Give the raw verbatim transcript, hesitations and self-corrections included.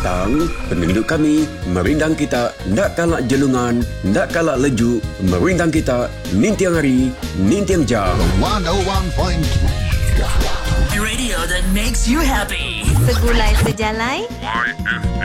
Tentang penduduk kami, merindang kita, ndak kalak jelungan, ndak kalak leju, merindang kita, nintiang hari, nintiang jam. one oh one point three Radio that makes you happy. Segulai sejalai